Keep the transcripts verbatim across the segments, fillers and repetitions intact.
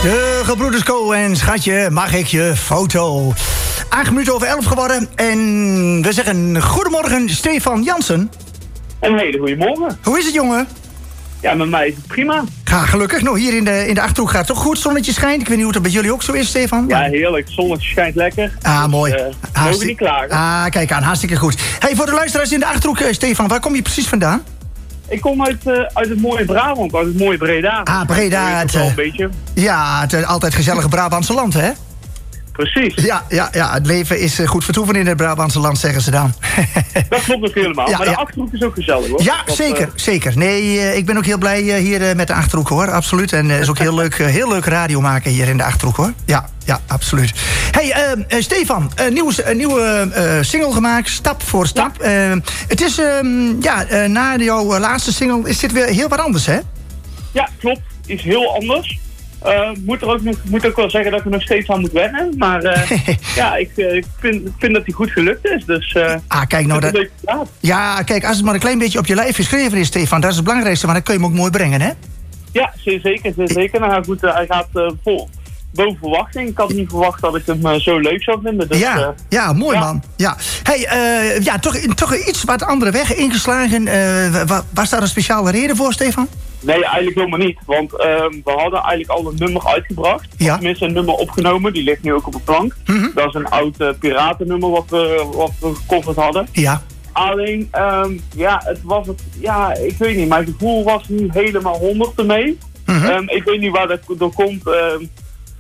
De gebroeders Co en schatje, mag ik je foto? Acht minuten over elf geworden. En we zeggen goedemorgen, Stefan Jansen. Een hele goede morgen. Hoe is het, jongen? Ja, met mij is het prima. Ga gelukkig. Nou, hier in de, in de Achterhoek gaat het toch goed. Zonnetje schijnt. Ik weet niet hoe het bij jullie ook zo is, Stefan. Ja, heerlijk. Het zonnetje schijnt lekker. Ah, mooi. Dus, uh, mogen we niet klagen. Ah, kijk aan. Hartstikke goed. Hey, voor de luisteraars in de Achterhoek, uh, Stefan, waar kom je precies vandaan? Ik kom uit, uh, uit het mooie Brabant, uit het mooie Breda. Ah, Breda. Het, uh, een beetje. Ja, het uh, altijd gezellige Brabantse land, hè? Precies. Ja, ja, ja, het leven is goed vertoeven in het Brabantse land, zeggen ze dan. Dat klopt ook helemaal. Ja, maar de ja. Achterhoek is ook gezellig, hoor. Ja, dat, zeker, uh... zeker. Nee, uh, ik ben ook heel blij uh, hier uh, met de Achterhoek, hoor. Absoluut. En het uh, is ook heel leuk, uh, heel leuk radio maken hier in de Achterhoek, hoor. Ja, ja, absoluut. Hey, uh, uh, Stefan, een uh, nieuwe, uh, nieuwe uh, single gemaakt, Stap voor Stap. Ja. Uh, het is, um, ja, uh, na jouw uh, laatste single is dit weer heel wat anders, hè? Ja, klopt. Is heel anders. Uh, moet er ook nog, moet ook wel zeggen dat ik er nog steeds aan moet wennen. Maar uh, ja, ik, uh, ik, vind, ik vind dat die goed gelukt is. Dus, uh, ah, kijk nou dat. Ja, kijk, als het maar een klein beetje op je lijf geschreven is, Stefan, dat is het belangrijkste, maar dan kun je hem ook mooi brengen, hè? Ja, zeer zeker, zeer zeker. Nou, goed, uh, hij gaat uh, vol. Boven verwachting. Ik had niet verwacht dat ik hem uh, zo leuk zou vinden. Dus, ja, uh, ja, mooi ja. man. Ja. Hey, uh, ja, toch, toch een iets wat andere weg ingeslagen. Uh, was daar een speciale reden voor, Stefan? Nee, eigenlijk helemaal niet. Want uh, we hadden eigenlijk al een nummer uitgebracht. Ja. Tenminste, een nummer opgenomen. Die ligt nu ook op de plank. Mm-hmm. Dat is een oud uh, piratennummer wat we, wat we gecoverd hadden. Ja. Alleen, um, ja, het was het, ja, ik weet niet. Mijn gevoel was niet helemaal honderd ermee. Mm-hmm. Um, ik weet niet waar dat door komt. Um,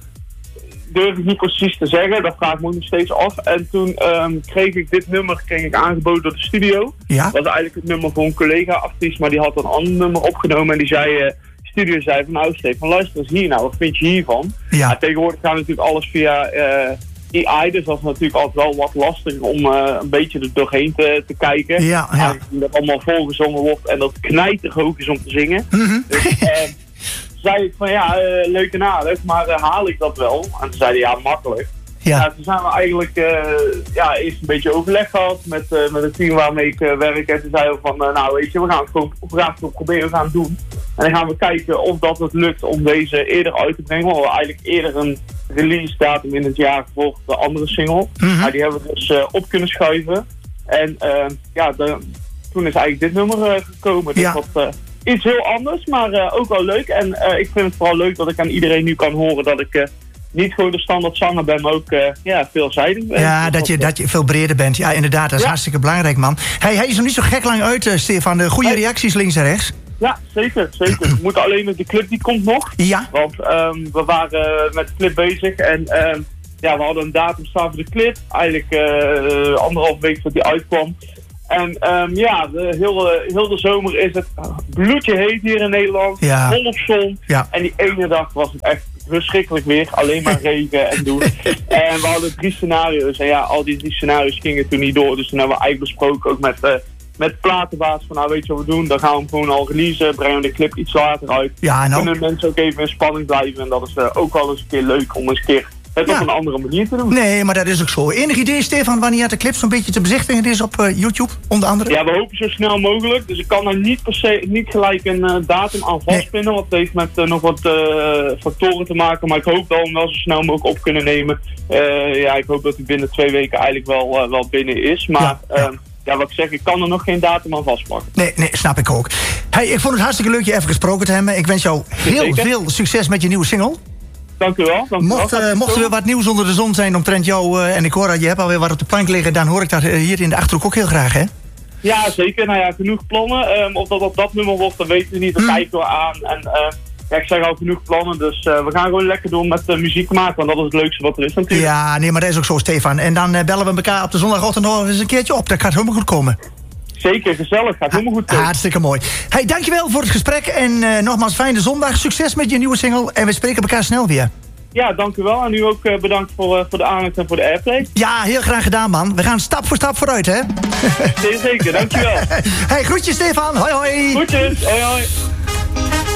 durf ik niet precies te zeggen, dat vraag ik me nog steeds af. En toen um, kreeg ik dit nummer kreeg ik aangeboden door de studio. Ja. Dat was eigenlijk het nummer voor een collega-artiest, maar die had een ander nummer opgenomen en die zei, uh, de studio zei van nou Stefan, luister eens hier nou, wat vind je hiervan? Ja. Ja, tegenwoordig gaat natuurlijk alles via uh, A I, dus dat is natuurlijk altijd wel wat lastig om uh, een beetje er doorheen te, te kijken. Ja, ja. En dat allemaal volgezongen wordt en dat knijterhoog is om te zingen. Mm-hmm. Dus, uh, zei ik van ja, uh, leuk en aardig, maar uh, haal ik dat wel? En toen zei hij ja, makkelijk. Ja. Ja, toen zijn we eigenlijk uh, ja, eerst een beetje overleg gehad met, uh, met het team waarmee ik uh, werk. En toen zeiden we van uh, nou weet je, we gaan het gewoon, we gaan het gewoon proberen, we gaan het doen. En dan gaan we kijken of dat het lukt om deze eerder uit te brengen. Want we eigenlijk eerder een release datum in het jaar voor de andere single. Mm-hmm. Maar die hebben we dus uh, op kunnen schuiven. En uh, ja, de, toen is eigenlijk dit nummer uh, gekomen. Dus ja. dat, uh, iets heel anders, maar uh, ook wel leuk. En uh, ik vind het vooral leuk dat ik aan iedereen nu kan horen dat ik uh, niet gewoon de standaard zanger ben, maar ook uh, ja, veelzijdig ben. Ja, dat je, dat je veel breder bent. Ja, inderdaad, dat is ja. hartstikke belangrijk, man. Hey, hij is nog niet zo gek lang uit, uh, Stefan. De goede hey. reacties links en rechts. Ja, zeker, zeker. We moeten alleen met de clip, die komt nog. Ja. Want um, we waren uh, met de clip bezig en um, ja, we hadden een datum staan voor de clip. Eigenlijk uh, anderhalf week dat die uitkwam. En um, ja, de, heel, de, heel de zomer is het bloedje heet hier in Nederland. Ja. Volop zon. Ja. En die ene dag was het echt verschrikkelijk weer. Alleen maar regen en doen. En we hadden drie scenario's. En ja, al die drie scenario's gingen toen niet door. Dus toen hebben we eigenlijk besproken ook met, uh, met de platenbaas. Van nou weet je wat we doen? Dan gaan we hem gewoon al releasen. Brengen we de clip iets later uit. Ja, nou. Kunnen mensen ook even in spanning blijven. En dat is uh, ook wel eens een keer leuk om eens een keer het ja. op een andere manier te doen. Nee, maar dat is ook zo. Enig idee, Stefan, wanneer de clip zo'n beetje te bezichtigen is op uh, YouTube, onder andere? Ja, we hopen zo snel mogelijk. Dus ik kan er niet per se niet gelijk een uh, datum aan vastpinnen. Nee. Want het heeft met uh, nog wat uh, factoren te maken. Maar ik hoop dat we hem wel zo snel mogelijk op kunnen nemen. Uh, ja, ik hoop dat hij binnen twee weken eigenlijk wel, uh, wel binnen is. Maar ja, ja. Uh, ja, wat ik zeg, ik kan er nog geen datum aan vastpakken. Nee, nee, snap ik ook. Hey, ik vond het hartstikke leuk je even gesproken te hebben. Ik wens jou heel Zeker. veel succes met je nieuwe single. Dank u wel. Dank mocht, u wel. Uh, mocht er weer wat nieuws onder de zon zijn omtrent jou, uh, en ik hoor dat je hebt alweer wat op de plank liggen, dan hoor ik dat uh, hier in de Achterhoek ook heel graag, hè? Ja, zeker. Nou ja, genoeg plannen. Um, of dat op dat nummer wordt, dat weten we niet. Dat hmm. kijken we aan. En uh, ja, ik zeg al genoeg plannen. Dus uh, we gaan gewoon lekker door met uh, muziek maken. Want dat is het leukste wat er is natuurlijk. Ja, nee, maar dat is ook zo, Stefan. En dan uh, bellen we elkaar op de zondagochtend nog eens een keertje op. Dat gaat helemaal goed komen. Zeker, gezellig. Gaat helemaal goed komen. Hartstikke mooi. Hey, dankjewel voor het gesprek. En uh, nogmaals, fijne zondag. Succes met je nieuwe single. En we spreken elkaar snel weer. Ja, dank u wel. En u ook uh, bedankt voor, uh, voor de aandacht en voor de airplay. Ja, heel graag gedaan, man. We gaan stap voor stap vooruit, hè? Zeker, dank u wel. Hey, groetjes, Stefan. Hoi, hoi. Groetjes. Hoi, hoi.